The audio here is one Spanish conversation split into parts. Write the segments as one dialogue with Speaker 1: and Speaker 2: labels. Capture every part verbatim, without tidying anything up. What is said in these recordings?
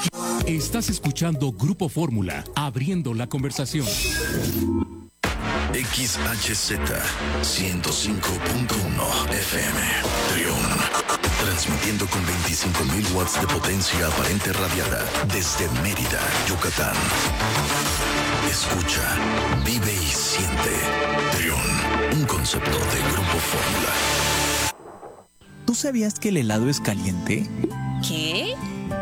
Speaker 1: Estás escuchando Grupo Fórmula, abriendo la conversación.
Speaker 2: X H Z ciento cinco punto uno F M, Trión. Transmitiendo con veinticinco mil watts de potencia aparente radiada desde Mérida, Yucatán. Escucha, vive y siente. Trión, un concepto de Grupo Fórmula.
Speaker 3: ¿Tú sabías que el helado es caliente?
Speaker 4: ¿Qué?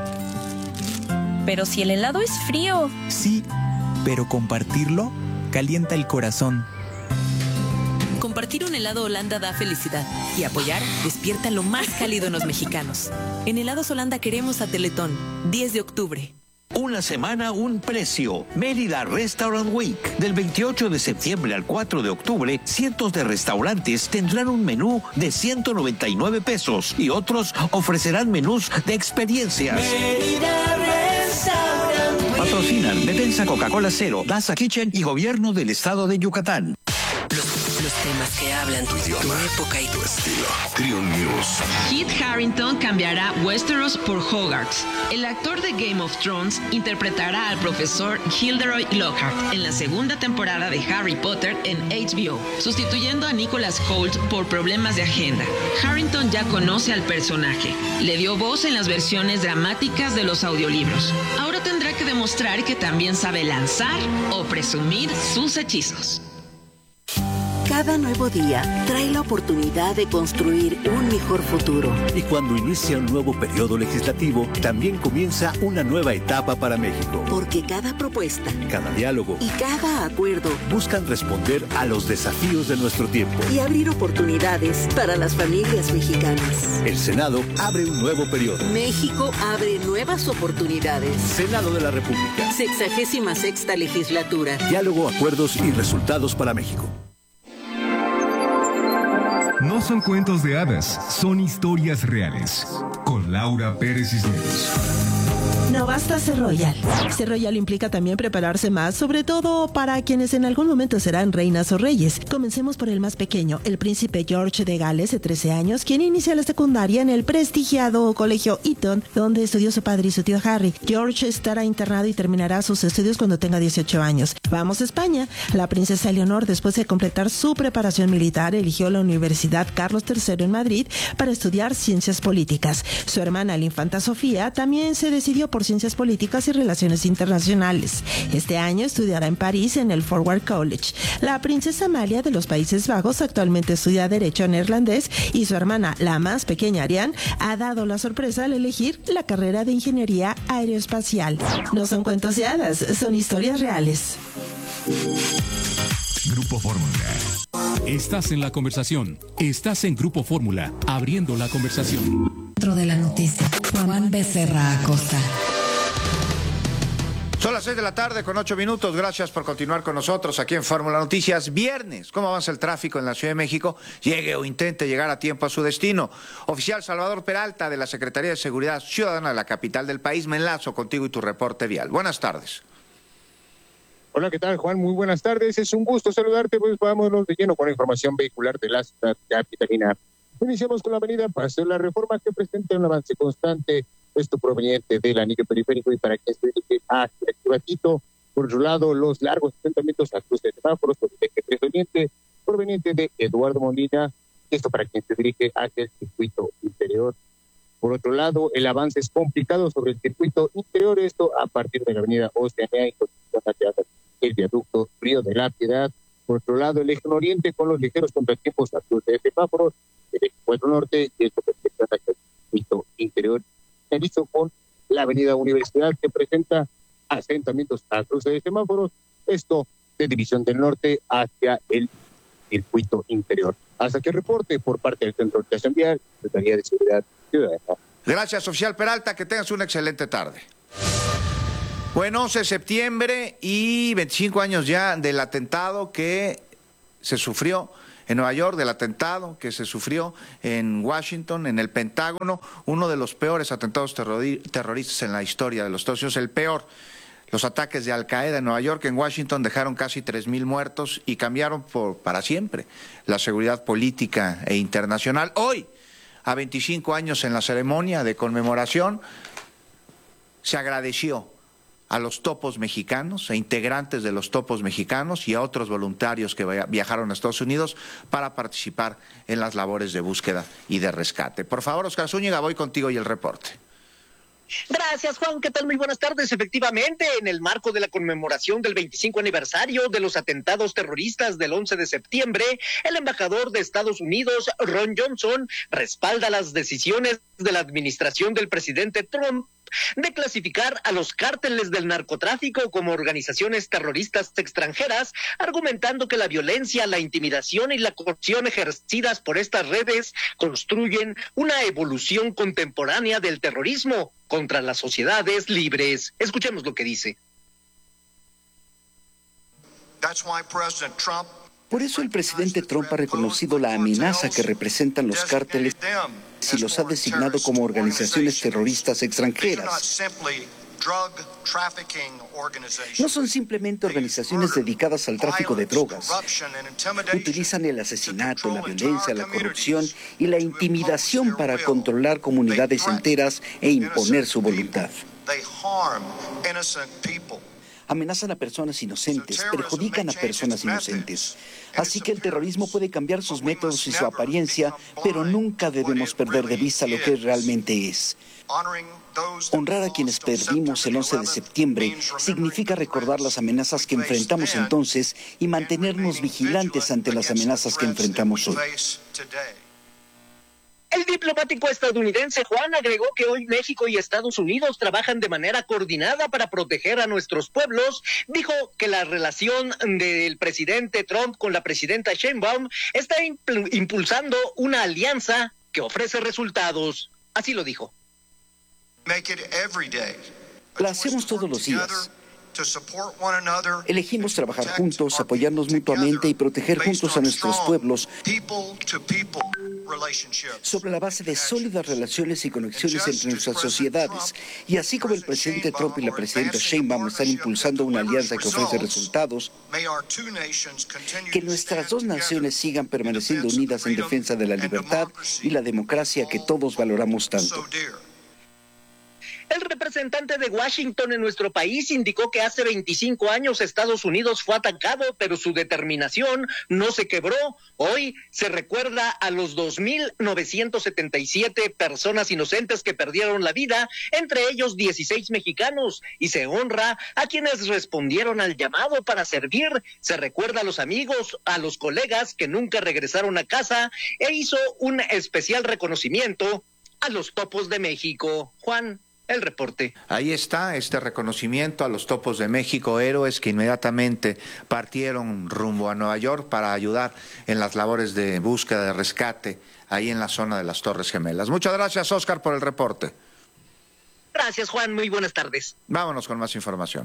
Speaker 4: Pero si el helado es frío.
Speaker 3: Sí, pero compartirlo calienta el corazón.
Speaker 5: Compartir un helado Holanda da felicidad y apoyar despierta lo más cálido en los mexicanos. En Helados Holanda queremos a Teletón, diez de octubre.
Speaker 6: Una semana, un precio. Mérida Restaurant Week. Del veintiocho de septiembre al cuatro de octubre, cientos de restaurantes tendrán un menú de ciento noventa y nueve pesos y otros ofrecerán menús de experiencias. Mérida Restaurant Week. Patrocinan Defensa Coca-Cola Cero, Daza Kitchen y Gobierno del Estado de Yucatán.
Speaker 7: Los temas que hablan tu idioma, tu época y tu estilo.
Speaker 2: Trión News.
Speaker 8: Kit Harington cambiará Westeros por Hogwarts. El actor de Game of Thrones interpretará al profesor Gilderoy Lockhart en la segunda temporada de Harry Potter en H B O, sustituyendo a Nicholas Hoult por problemas de agenda. Harington ya conoce al personaje. Le dio voz en las versiones dramáticas de los audiolibros. Ahora tendrá que demostrar que también sabe lanzar o presumir sus hechizos.
Speaker 9: Cada nuevo día trae la oportunidad de construir un mejor futuro.
Speaker 10: Y cuando inicia un nuevo periodo legislativo, también comienza una nueva etapa para México.
Speaker 9: Porque cada propuesta,
Speaker 10: cada diálogo
Speaker 9: y cada acuerdo
Speaker 10: buscan responder a los desafíos de nuestro tiempo
Speaker 9: y abrir oportunidades para las familias mexicanas.
Speaker 10: El Senado abre un nuevo periodo.
Speaker 9: México abre nuevas oportunidades.
Speaker 10: Senado de la República.
Speaker 9: Sexagésima sexta legislatura.
Speaker 10: Diálogo, acuerdos y resultados para México.
Speaker 11: No son cuentos de hadas, son historias reales. Con Laura Pérez Cisneros.
Speaker 12: No basta ser royal. Ser royal implica también prepararse más, sobre todo para quienes en algún momento serán reinas o reyes. Comencemos por el más pequeño, el príncipe George de Gales, de trece años, quien inicia la secundaria en el prestigiado colegio Eton, donde estudió su padre y su tío Harry. George estará internado y terminará sus estudios cuando tenga dieciocho años. Vamos a España. La princesa Leonor, después de completar su preparación militar, eligió la Universidad Carlos tercero en Madrid para estudiar ciencias políticas. Su hermana, la infanta Sofía, también se decidió por Ciencias Políticas y Relaciones Internacionales. Este año estudiará en París en el Forward College. La princesa Amalia de los Países Bajos actualmente estudia Derecho neerlandés y su hermana, la más pequeña Ariane, ha dado la sorpresa al elegir la carrera de Ingeniería Aeroespacial. No son cuentos de hadas, son historias reales.
Speaker 1: Grupo Fórmula. Estás en la conversación. Estás en Grupo Fórmula, abriendo la conversación.
Speaker 13: Dentro de la noticia, Juan Becerra Acosta.
Speaker 14: Son las seis de la tarde con ocho minutos. Gracias por continuar con nosotros aquí en Fórmula Noticias. Viernes, ¿cómo avanza el tráfico en la Ciudad de México? Llegue o intente llegar a tiempo a su destino. Oficial Salvador Peralta de la Secretaría de Seguridad Ciudadana de la capital del país. Me enlazo contigo y tu reporte vial. Buenas tardes.
Speaker 15: Hola, ¿qué tal, Juan? Muy buenas tardes. Es un gusto saludarte. Pues vámonos de lleno con la información vehicular de la ciudad capitalina. Iniciamos con la avenida Paseo La Reforma, que presenta un avance constante, esto proveniente del anillo periférico y para que se dirige hacia Chivatito. Por otro lado, los largos asentamientos a cruce de semáforos por el eje tres oriente, proveniente de Eduardo Molina, esto para quien se dirige hacia el circuito interior. Por otro lado, el avance es complicado sobre el circuito interior, esto a partir de la avenida Oceanía y hacia el viaducto Río de la Piedad. Por otro lado, el eje oriente con los ligeros contratiempos a cruce de semáforos, el eje cuatro norte y esto hacia el circuito interior. Finalizo con la avenida Universidad, que presenta asentamientos a cruce de semáforos, esto de División del Norte hacia el circuito interior. Hasta aquí el reporte por parte del Centro de Orientación Vial, Secretaría de Seguridad Ciudadana.
Speaker 14: Gracias, oficial Peralta, que tengas una excelente tarde. Bueno, once de septiembre y veinticinco años ya del atentado que se sufrió en Nueva York, del atentado que se sufrió en Washington, en el Pentágono, uno de los peores atentados terroristas en la historia de los Estados Unidos, el peor. Los ataques de Al Qaeda en Nueva York, en Washington, dejaron casi tres mil muertos y cambiaron por, para siempre la seguridad política e internacional. Hoy, a veinticinco años en la ceremonia de conmemoración, se agradeció a los topos mexicanos, a integrantes de los topos mexicanos y a otros voluntarios que viajaron a Estados Unidos para participar en las labores de búsqueda y de rescate. Por favor, Oscar Zúñiga, voy contigo y el reporte.
Speaker 16: Gracias, Juan. ¿Qué tal? Muy buenas tardes. Efectivamente, en el marco de la conmemoración del veinticinco aniversario de los atentados terroristas del once de septiembre, el embajador de Estados Unidos, Ron Johnson, respalda las decisiones de la administración del presidente Trump de clasificar a los cárteles del narcotráfico como organizaciones terroristas extranjeras, argumentando que la violencia, la intimidación y la corrupción ejercidas por estas redes construyen una evolución contemporánea del terrorismo contra las sociedades libres. Escuchemos lo que dice.
Speaker 17: Por eso el presidente Trump ha reconocido la amenaza que representan los cárteles y los ha designado como organizaciones terroristas extranjeras. No son simplemente organizaciones dedicadas al tráfico de drogas. Utilizan el asesinato, la violencia, la corrupción y la intimidación para controlar comunidades enteras e imponer su voluntad. Amenazan a personas inocentes, perjudican a personas inocentes. Así que el terrorismo puede cambiar sus métodos y su apariencia, pero nunca debemos perder de vista lo que realmente es. Honrar a quienes perdimos el once de septiembre significa recordar las amenazas que enfrentamos entonces y mantenernos vigilantes ante las amenazas que enfrentamos hoy.
Speaker 16: El diplomático estadounidense Juan agregó que hoy México y Estados Unidos trabajan de manera coordinada para proteger a nuestros pueblos. Dijo que la relación del presidente Trump con la presidenta Sheinbaum está impulsando una alianza que ofrece resultados. Así lo dijo.
Speaker 17: La hacemos todos los días. Elegimos trabajar juntos, apoyarnos mutuamente y proteger juntos a nuestros pueblos sobre la base de sólidas relaciones y conexiones entre nuestras sociedades. Y así como el presidente Trump y la presidenta Sheinbaum están impulsando una alianza que ofrece resultados, que nuestras dos naciones sigan permaneciendo unidas en defensa de la libertad y la democracia que todos valoramos tanto.
Speaker 16: El representante de Washington en nuestro país indicó que hace veinticinco años Estados Unidos fue atacado, pero su determinación no se quebró. Hoy se recuerda a los dos mil novecientos setenta y siete personas inocentes que perdieron la vida, entre ellos dieciséis mexicanos, y se honra a quienes respondieron al llamado para servir. Se recuerda a los amigos, a los colegas que nunca regresaron a casa e hizo un especial reconocimiento a los topos de México. Juan, el reporte.
Speaker 14: Ahí está este reconocimiento a los topos de México, héroes que inmediatamente partieron rumbo a Nueva York para ayudar en las labores de búsqueda, de rescate, ahí en la zona de las Torres Gemelas. Muchas gracias, Oscar, por el reporte.
Speaker 16: Gracias, Juan. Muy buenas tardes.
Speaker 14: Vámonos con más información.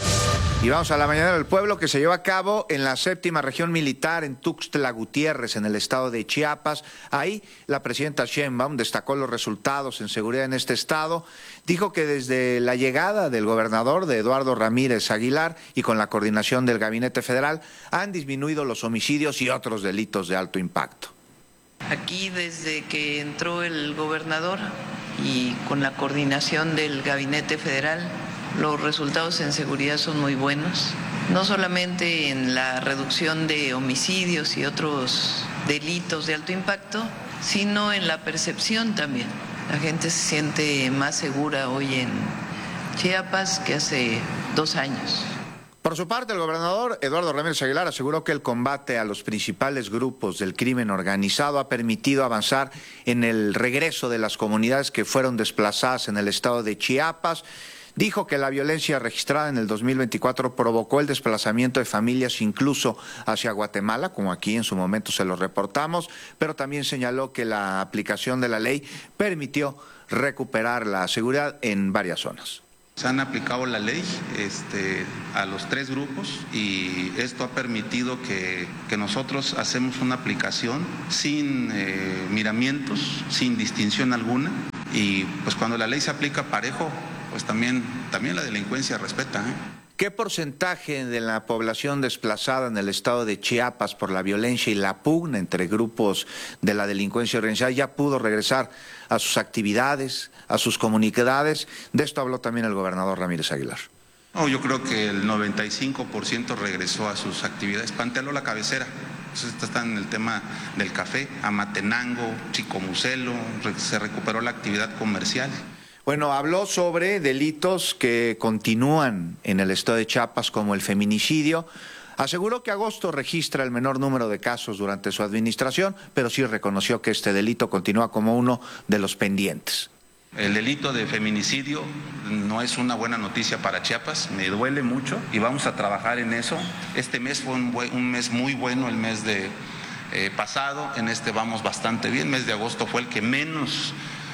Speaker 14: Y vamos a la mañana del pueblo que se llevó a cabo en la séptima región militar en Tuxtla Gutiérrez, en el estado de Chiapas. Ahí la presidenta Sheinbaum destacó los resultados en seguridad en este estado. Dijo que desde la llegada del gobernador, de Eduardo Ramírez Aguilar, y con la coordinación del Gabinete Federal, han disminuido los homicidios y otros delitos de alto impacto.
Speaker 18: Aquí desde que entró el gobernador y con la coordinación del Gabinete Federal, los resultados en seguridad son muy buenos, no solamente en la reducción de homicidios y otros delitos de alto impacto, sino en la percepción también. La gente se siente más segura hoy en Chiapas que hace dos años.
Speaker 14: Por su parte, el gobernador Eduardo Ramírez Aguilar aseguró que el combate a los principales grupos del crimen organizado ha permitido avanzar en el regreso de las comunidades que fueron desplazadas en el estado de Chiapas. Dijo que la violencia registrada en el dos mil veinticuatro provocó el desplazamiento de familias incluso hacia Guatemala, como aquí en su momento se lo reportamos, pero también señaló que la aplicación de la ley permitió recuperar la seguridad en varias zonas.
Speaker 19: Se han aplicado la ley este, a los tres grupos y esto ha permitido que, que nosotros hacemos una aplicación sin eh, miramientos, sin distinción alguna, y pues cuando la ley se aplica parejo, pues también, también la delincuencia respeta, ¿eh?
Speaker 14: ¿Qué porcentaje de la población desplazada en el estado de Chiapas por la violencia y la pugna entre grupos de la delincuencia organizada ya pudo regresar a sus actividades, a sus comunidades? De esto habló también el gobernador Ramírez Aguilar.
Speaker 19: No, yo creo que el noventa y cinco por ciento regresó a sus actividades. Panteló la cabecera. Entonces está en el tema del café, Amatenango, Chicomucelo, se recuperó la actividad comercial.
Speaker 14: Bueno, habló sobre delitos que continúan en el estado de Chiapas, como el feminicidio. Aseguró que agosto registra el menor número de casos durante su administración, pero sí reconoció que este delito continúa como uno de los pendientes.
Speaker 19: El delito de feminicidio no es una buena noticia para Chiapas, me duele mucho y vamos a trabajar en eso. Este mes fue un, buen, un mes muy bueno, el mes de eh, pasado, en este vamos bastante bien. El mes de agosto fue el que menos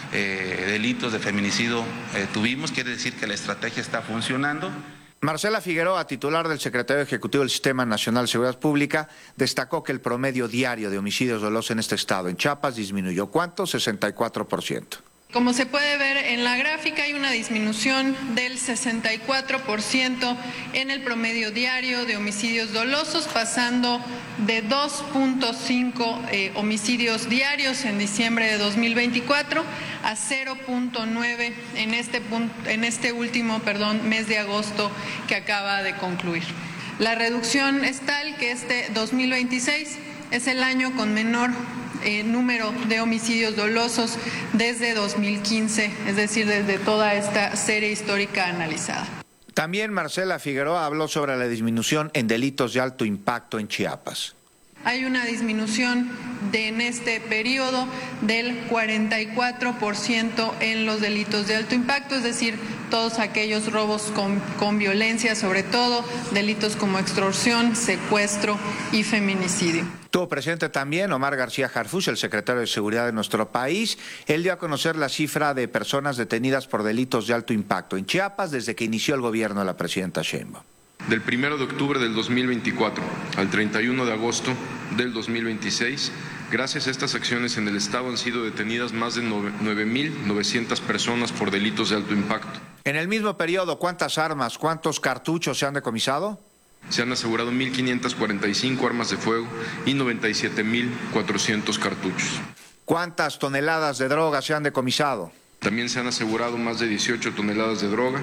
Speaker 19: eh, delitos de feminicidio eh, tuvimos, quiere decir que la estrategia está funcionando.
Speaker 14: Marcela Figueroa, titular del Secretario Ejecutivo del Sistema Nacional de Seguridad Pública, destacó que el promedio diario de homicidios dolosos en este estado, en Chiapas, disminuyó. ¿Cuánto? sesenta y cuatro por ciento.
Speaker 20: Como se puede ver en la gráfica, hay una disminución del sesenta y cuatro por ciento en el promedio diario de homicidios dolosos, pasando de dos punto cinco eh, homicidios diarios en diciembre de dos mil veinticuatro a cero punto nueve en este, en este último perdón, mes de agosto que acaba de concluir. La reducción es tal que este dos mil veintiséis es el año con menor Eh, número de homicidios dolosos desde dos mil quince, es decir, desde toda esta serie histórica analizada.
Speaker 14: También Marcela Figueroa habló sobre la disminución en delitos de alto impacto en Chiapas.
Speaker 20: Hay una disminución de, en este periodo del cuarenta y cuatro por ciento en los delitos de alto impacto, es decir, todos aquellos robos con, con violencia, sobre todo delitos como extorsión, secuestro y feminicidio.
Speaker 14: Estuvo presente también Omar García Harfuch, el secretario de Seguridad de nuestro país. Él dio a conocer la cifra de personas detenidas por delitos de alto impacto en Chiapas desde que inició el gobierno de la presidenta Sheinbaum.
Speaker 21: Del primero de octubre del dos mil veinticuatro al treinta y uno de agosto del dos mil veintiséis, gracias a estas acciones en el estado han sido detenidas más de nueve mil novecientas personas por delitos de alto impacto.
Speaker 14: En el mismo periodo, ¿cuántas armas, cuántos cartuchos se han decomisado?
Speaker 21: Se han asegurado mil quinientas cuarenta y cinco armas de fuego y noventa y siete mil cuatrocientos cartuchos.
Speaker 14: ¿Cuántas toneladas de droga se han decomisado?
Speaker 21: También se han asegurado más de dieciocho toneladas de droga.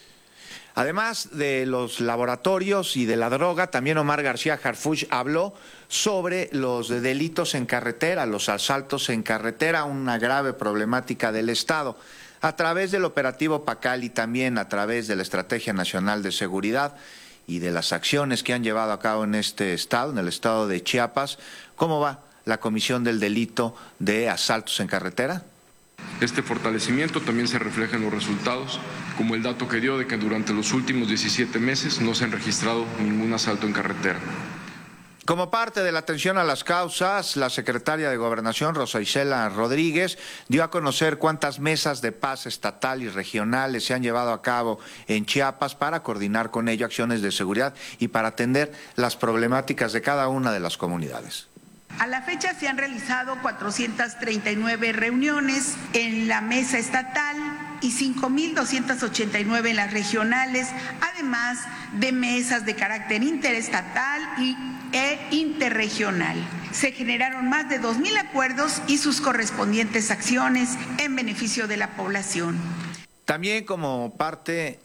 Speaker 14: Además de los laboratorios y de la droga, también Omar García Harfuch habló sobre los delitos en carretera, los asaltos en carretera, una grave problemática del Estado. A través del operativo Pacal y también a través de la Estrategia Nacional de Seguridad y de las acciones que han llevado a cabo en este estado, en el estado de Chiapas, ¿cómo va la comisión del delito de asaltos en carretera?
Speaker 21: Este fortalecimiento también se refleja en los resultados, como el dato que dio de que durante los últimos diecisiete meses no se han registrado ningún asalto en carretera.
Speaker 14: Como parte de la atención a las causas, la secretaria de Gobernación, Rosa Isela Rodríguez, dio a conocer cuántas mesas de paz estatal y regionales se han llevado a cabo en Chiapas para coordinar con ello acciones de seguridad y para atender las problemáticas de cada una de las comunidades.
Speaker 22: A la fecha se han realizado cuatrocientas treinta y nueve reuniones en la mesa estatal y cinco mil doscientas ochenta y nueve en las regionales, además de mesas de carácter interestatal y, e interregional. Se generaron más de dos mil acuerdos y sus correspondientes acciones en beneficio de la población.
Speaker 14: También como parte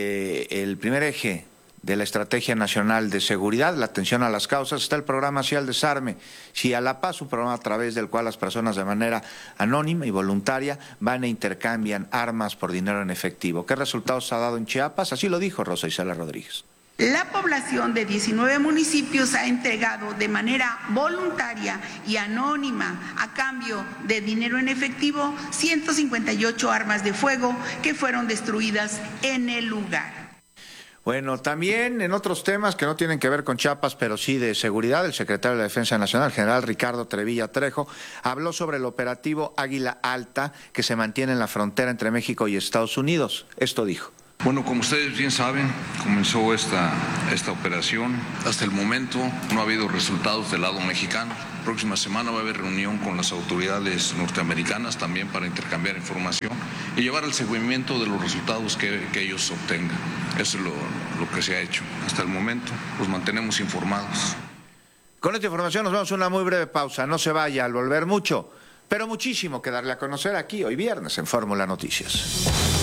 Speaker 14: del primer eje de la Estrategia Nacional de Seguridad, la atención a las causas, está el programa Sí al Desarme, Sí a la Paz, un programa a través del cual las personas de manera anónima y voluntaria van e intercambian armas por dinero en efectivo. ¿Qué resultados ha dado en Chiapas? Así lo dijo Rosa Isela Rodríguez.
Speaker 22: La población de diecinueve municipios ha entregado de manera voluntaria y anónima, a cambio de dinero en efectivo, ciento cincuenta y ocho armas de fuego que fueron destruidas en el lugar.
Speaker 14: Bueno, también en otros temas que no tienen que ver con Chiapas, pero sí de seguridad, el secretario de la Defensa Nacional, general Ricardo Trevilla Trejo, habló sobre el operativo Águila Alta que se mantiene en la frontera entre México y Estados Unidos. Esto dijo.
Speaker 3: Bueno, como ustedes bien saben, comenzó esta, esta operación. Hasta el momento no ha habido resultados del lado mexicano. La próxima semana va a haber reunión con las autoridades norteamericanas también para intercambiar información y llevar el seguimiento de los resultados que, que ellos obtengan. Eso es lo, lo que se ha hecho hasta el momento. Los mantenemos informados.
Speaker 14: Con esta información nos vamos a una muy breve pausa. No se vaya, al volver mucho, pero muchísimo que darle a conocer aquí hoy viernes en Fórmula Noticias.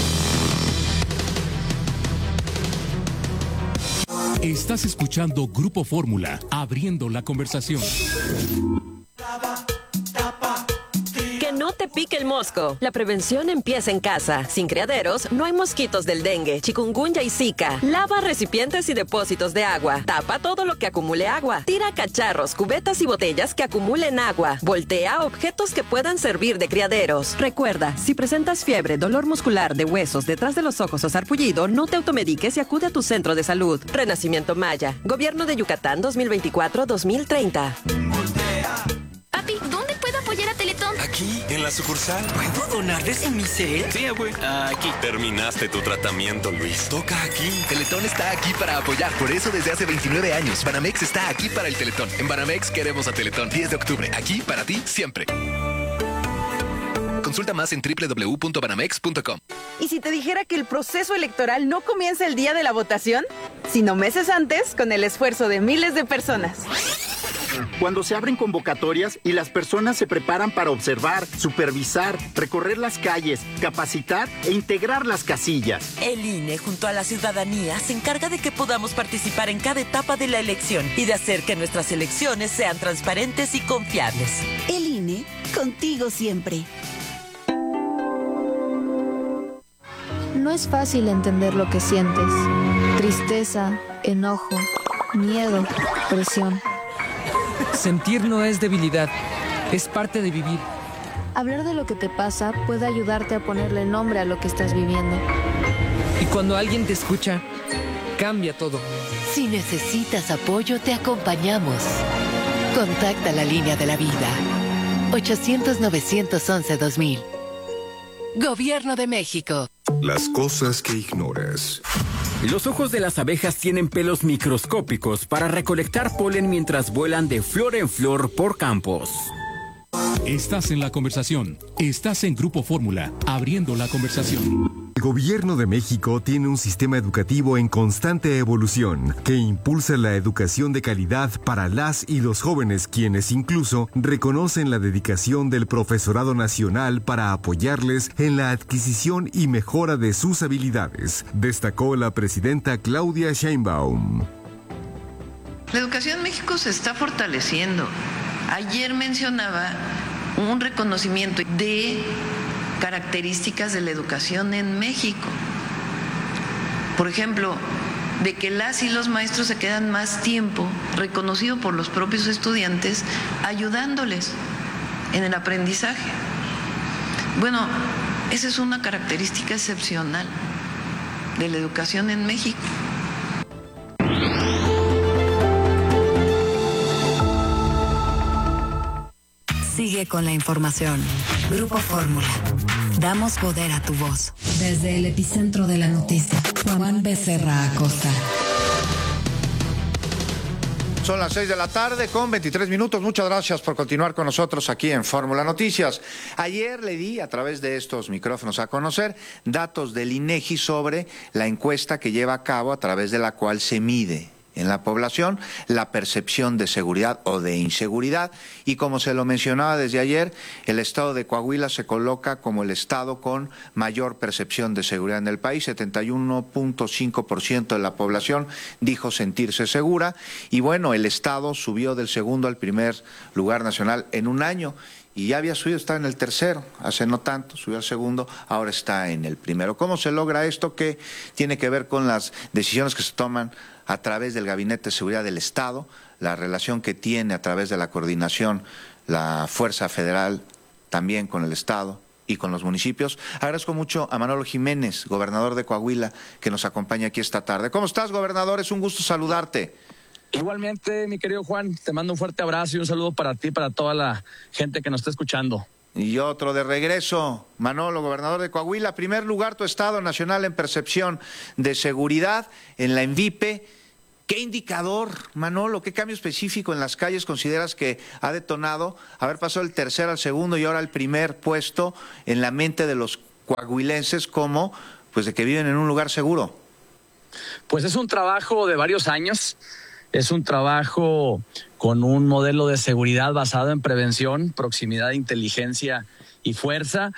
Speaker 1: Estás escuchando Grupo Fórmula, abriendo la conversación.
Speaker 4: Que no te pique el mosco. La prevención empieza en casa. Sin criaderos, no hay mosquitos del dengue, chikungunya y zika. Lava recipientes y depósitos de agua. Tapa todo lo que acumule agua. Tira cacharros, cubetas y botellas que acumulen agua. Voltea objetos que puedan servir de criaderos. Recuerda, si presentas fiebre, dolor muscular de huesos detrás de los ojos o sarpullido, no te automediques y acude a tu centro de salud. Renacimiento Maya. Gobierno de Yucatán dos mil veinticuatro a dos mil treinta.
Speaker 23: Papi, ¿dónde puedo apoyar a Teletón?
Speaker 24: Aquí, en la sucursal.
Speaker 23: ¿Puedo donar desde mi set?
Speaker 24: Sí, güey.
Speaker 23: Aquí.
Speaker 24: Terminaste tu tratamiento, Luis. Toca aquí.
Speaker 25: Teletón está aquí para apoyar. Por eso desde hace veintinueve años, Banamex está aquí para el Teletón. En Banamex queremos a Teletón. diez de octubre. Aquí para ti, siempre. Consulta más en doble u doble u doble u punto banamex punto com.
Speaker 26: ¿Y si te dijera que el proceso electoral no comienza el día de la votación, sino meses antes, con el esfuerzo de miles de personas?
Speaker 27: Cuando se abren convocatorias y las personas se preparan para observar, supervisar, recorrer las calles, capacitar e integrar las casillas.
Speaker 28: El I N E, junto a la ciudadanía, se encarga de que podamos participar en cada etapa de la elección y de hacer que nuestras elecciones sean transparentes y confiables.
Speaker 29: El I N E, contigo siempre.
Speaker 30: No es fácil entender lo que sientes. Tristeza, enojo, miedo, presión.
Speaker 31: Sentir no es debilidad, es parte de vivir.
Speaker 30: Hablar de lo que te pasa puede ayudarte a ponerle nombre a lo que estás viviendo.
Speaker 31: Y cuando alguien te escucha, cambia todo.
Speaker 32: Si necesitas apoyo, te acompañamos. Contacta la línea de la vida. ochocientos, novecientos once, dos mil. Gobierno de México.
Speaker 11: Las cosas que ignoras.
Speaker 33: Los ojos de las abejas tienen pelos microscópicos para recolectar polen mientras vuelan de flor en flor por campos.
Speaker 1: Estás en la conversación. Estás en Grupo Fórmula, abriendo la conversación.
Speaker 11: El Gobierno de México tiene un sistema educativo en constante evolución que impulsa la educación de calidad para las y los jóvenes, quienes incluso reconocen la dedicación del profesorado nacional para apoyarles en la adquisición y mejora de sus habilidades, destacó la presidenta Claudia Sheinbaum.
Speaker 18: La educación en México se está fortaleciendo. Ayer mencionaba un reconocimiento de características de la educación en México. Por ejemplo, de que las y los maestros se quedan más tiempo, reconocido por los propios estudiantes, ayudándoles en el aprendizaje. Bueno, esa es una característica excepcional de la educación en México.
Speaker 13: Sigue con la información. Grupo Fórmula. Damos poder a tu voz. Desde el epicentro de la noticia, Juan Becerra Acosta.
Speaker 14: Son las seis de la tarde con veintitrés minutos. Muchas gracias por continuar con nosotros aquí en Fórmula Noticias. Ayer le di a través de estos micrófonos a conocer datos del INEGI sobre la encuesta que lleva a cabo a través de la cual se mide en la población la percepción de seguridad o de inseguridad, y como se lo mencionaba desde ayer, el estado de Coahuila se coloca como el estado con mayor percepción de seguridad en el país. setenta y uno punto cinco por ciento de la población dijo sentirse segura, y bueno, el estado subió del segundo al primer lugar nacional en un año. Y ya había subido, estaba en el tercero, hace no tanto, subió al segundo, ahora está en el primero. ¿Cómo se logra esto? Que tiene que ver con las decisiones que se toman a través del Gabinete de Seguridad del Estado, la relación que tiene a través de la coordinación la Fuerza Federal también con el Estado y con los municipios. Agradezco mucho a Manolo Jiménez, gobernador de Coahuila, que nos acompaña aquí esta tarde. ¿Cómo estás, gobernador? Es un gusto saludarte.
Speaker 34: Igualmente, mi querido Juan, te mando un fuerte abrazo y un saludo para ti y para toda la gente que nos está escuchando.
Speaker 14: Y otro de regreso, Manolo, gobernador de Coahuila. Primer lugar, tu estado nacional en percepción de seguridad en la ENVIPE. ¿Qué indicador, Manolo, qué cambio específico en las calles consideras que ha detonado haber pasado el tercer al segundo y ahora el primer puesto en la mente de los coahuilenses como, pues, de que viven en un lugar seguro?
Speaker 2: Pues es un trabajo de varios años. Es un trabajo con un modelo de seguridad basado en prevención, proximidad, inteligencia y fuerza,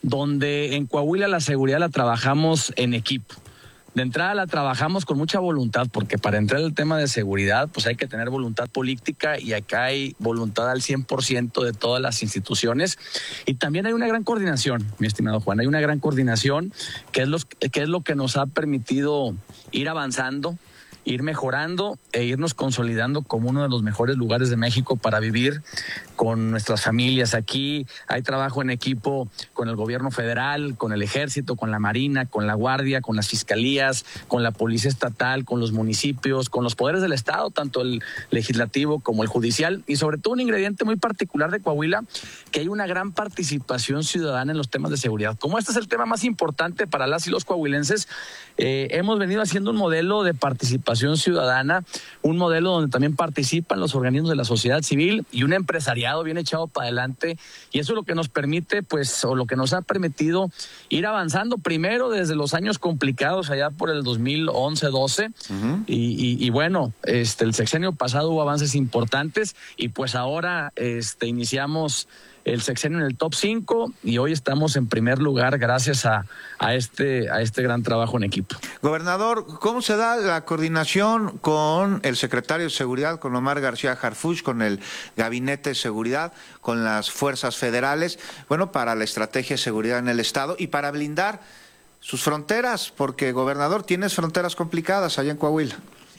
Speaker 2: donde en Coahuila la seguridad la trabajamos en equipo. De entrada la trabajamos con mucha voluntad, porque para entrar al tema de seguridad pues hay que tener voluntad política, y acá hay voluntad al cien por ciento de todas las instituciones. Y también hay una gran coordinación, mi estimado Juan, hay una gran coordinación que es, los, que es lo que nos ha permitido ir avanzando, ir mejorando e irnos consolidando como uno de los mejores lugares de México para vivir con nuestras familias. Aquí hay trabajo en equipo con el gobierno federal, con el ejército, con la marina, con la guardia, con las fiscalías, con la policía estatal, con los municipios, con los poderes del estado, tanto el legislativo como el judicial, y sobre todo un ingrediente muy particular de Coahuila, que hay una gran participación ciudadana en los temas de seguridad. Como este es el tema más importante para las y los coahuilenses, eh, hemos venido haciendo un modelo de participación ciudadana, un modelo donde también participan los organismos de la sociedad civil y un empresariado bien echado para adelante, y eso es lo que nos permite, pues, o lo que nos ha permitido ir avanzando primero desde los años complicados allá por el dos mil once doce, uh-huh. y, y, y bueno, este el sexenio pasado hubo avances importantes, y pues ahora este iniciamos el sexenio en el top cinco y hoy estamos en primer lugar gracias a, a, este, a este gran trabajo en equipo.
Speaker 14: Gobernador, ¿cómo se da la coordinación con el secretario de Seguridad, con Omar García Harfuch, con el Gabinete de Seguridad, con las fuerzas federales, bueno, para la estrategia de seguridad en el Estado y para blindar sus fronteras? Porque, gobernador, tienes fronteras complicadas allá en Coahuila.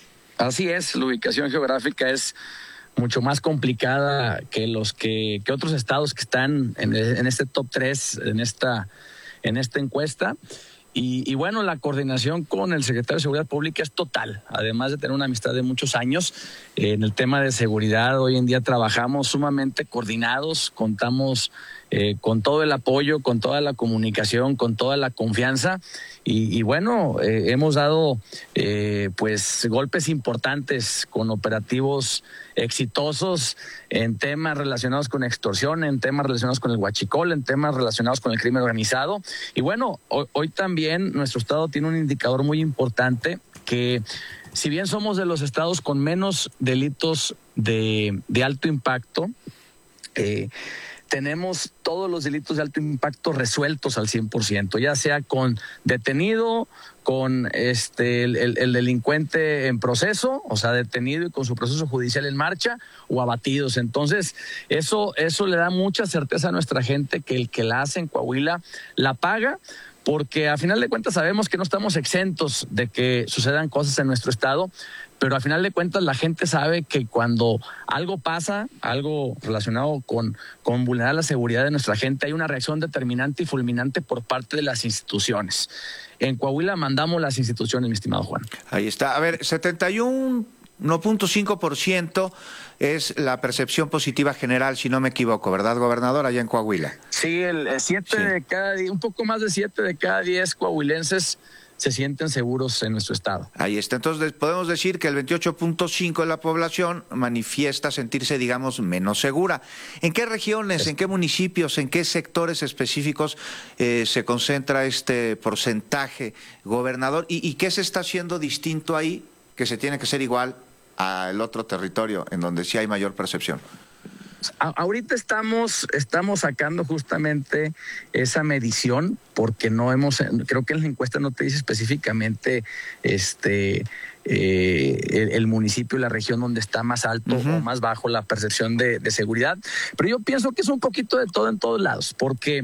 Speaker 2: Así es, la ubicación geográfica es mucho más complicada que los que, que otros estados que están en, en este top tres, en esta, en esta encuesta. Y, y bueno, la coordinación con el secretario de Seguridad Pública es total, además de tener una amistad de muchos años. Eh, en el tema de seguridad hoy en día trabajamos sumamente coordinados, contamos eh, con todo el apoyo, con toda la comunicación, con toda la confianza, y, y bueno, eh, hemos dado eh, pues golpes importantes con operativos exitosos en temas relacionados con extorsión, en temas relacionados con el huachicol, en temas relacionados con el crimen organizado. Y bueno, hoy, hoy también nuestro estado tiene un indicador muy importante, que si bien somos de los estados con menos delitos de, de alto impacto, eh, tenemos todos los delitos de alto impacto resueltos al cien por ciento, ya sea con detenido, con este el, el, el delincuente en proceso, o sea, detenido y con su proceso judicial en marcha, o abatidos. Entonces, eso, eso le da mucha certeza a nuestra gente que el que la hace en Coahuila la paga, porque a final de cuentas sabemos que no estamos exentos de que sucedan cosas en nuestro estado, pero a final de cuentas la gente sabe que cuando algo pasa, algo relacionado con, con vulnerar la seguridad de nuestra gente, hay una reacción determinante y fulminante por parte de las instituciones. En Coahuila mandamos las instituciones, mi estimado Juan.
Speaker 14: Ahí está. A ver, setenta y uno punto cinco por ciento es la percepción positiva general, si no me equivoco, ¿verdad, gobernador, allá en Coahuila?
Speaker 2: Sí, el siete sí. de cada diez, un poco más de siete de cada diez coahuilenses se sienten seguros en nuestro estado.
Speaker 14: Ahí está. Entonces podemos decir que el veintiocho punto cinco de la población manifiesta sentirse, digamos, menos segura. ¿En qué regiones, en qué municipios, en qué sectores específicos eh, se concentra este porcentaje, gobernador? ¿Y, y qué se está haciendo distinto ahí que se tiene que ser igual al otro territorio en donde sí hay mayor percepción?
Speaker 2: Ahorita estamos, estamos sacando justamente esa medición, porque no hemos, creo que en la encuesta no te dice específicamente este eh, el, el municipio y la región donde está más alto uh-huh. o más bajo la percepción de, de seguridad, pero yo pienso que es un poquito de todo en todos lados, porque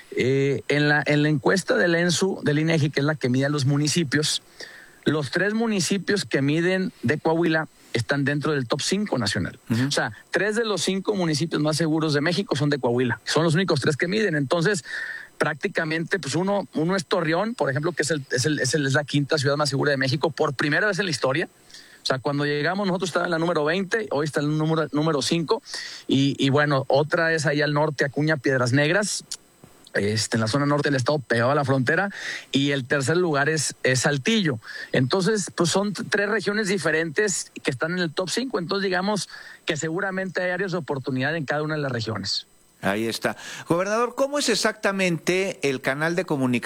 Speaker 2: eh, en la en la encuesta del ENSU, del INEGI, que es la que mide a los municipios, los tres municipios que miden de Coahuila están dentro del top cinco nacional. Uh-huh. O sea, tres de los cinco municipios más seguros de México son de Coahuila. Son los únicos tres que miden. Entonces, prácticamente, pues uno, uno es Torreón, por ejemplo, que es, el, es, el, es, el, es la quinta ciudad más segura de México por primera vez en la historia. O sea, cuando llegamos nosotros estaba en la número veinte, hoy está en el número, número cinco, y, y bueno, otra es allá al norte, Acuña, Piedras Negras, Este, en la zona norte del estado, pegado a la frontera, y el tercer lugar es, es Saltillo. Entonces, pues son tres regiones diferentes que están en el top cinco, entonces digamos que seguramente hay áreas de oportunidad en cada una de las regiones.
Speaker 14: Ahí está. Gobernador, ¿cómo es exactamente el canal de comunicación